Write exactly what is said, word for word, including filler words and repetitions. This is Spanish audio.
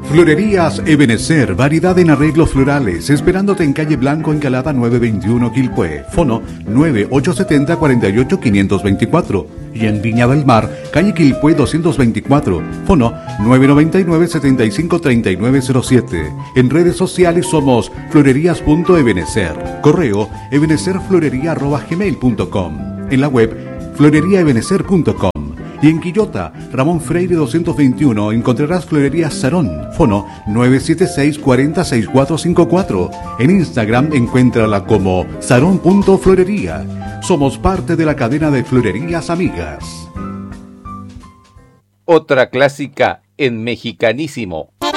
Florerías Ebenecer, variedad en arreglos florales, esperándote en calle Blanco, Encalada nueve veintiuno, Quilpué. Fono nueve ocho siete cero, cuatro ocho, cinco dos cuatro. Y en Viña del Mar, calle Quilpué doscientos veinticuatro. Fono nueve nueve nueve, setenta y cinco, treinta y nueve cero siete. En redes sociales somos florerías.ebenecer. Correo ebenecerflorería arroba gmail punto com. En la web floreríaebenecer punto com. Y en Quillota, Ramón Freire doscientos veintiuno, encontrarás Florerías Sarón, fono nueve siete seis, cuatro cero, seis cuatro cinco cuatro. En Instagram, encuéntrala como sarón.florería. Somos parte de la cadena de Florerías Amigas. Otra clásica en Mexicanísimo.